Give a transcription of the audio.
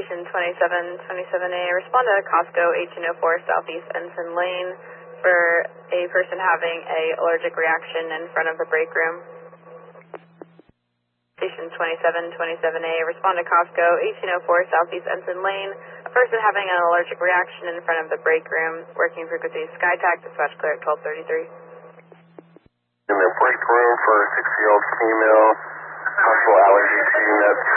Station 2727A, respond to Costco 1804 Southeast Ensign Lane for a person having a allergic reaction in front of the break room. Station 2727A, respond to Costco 1804 Southeast Ensign Lane, a person having an allergic reaction in front of the break room, working frequency SkyTac, dispatch clear at 1233. In the break room for a 60-year-old female, possible allergy to nuts.